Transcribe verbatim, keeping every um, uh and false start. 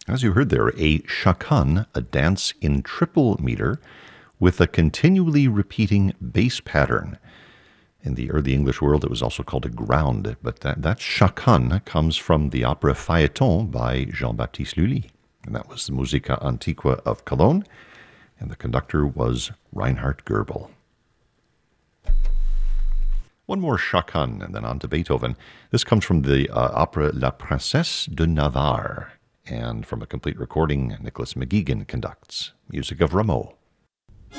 As you heard there, a chaconne, a dance in triple meter, with a continually repeating bass pattern. In the early English world, it was also called a ground, but that, that chaconne comes from the opera Phaeton by Jean-Baptiste Lully. And that was the Musica Antiqua of Cologne, and the conductor was Reinhard Goebel. One more chaconne, and then on to Beethoven. This comes from the uh, opera La Princesse de Navarre, and from a complete recording, Nicholas McGeegan conducts. Music of Rameau.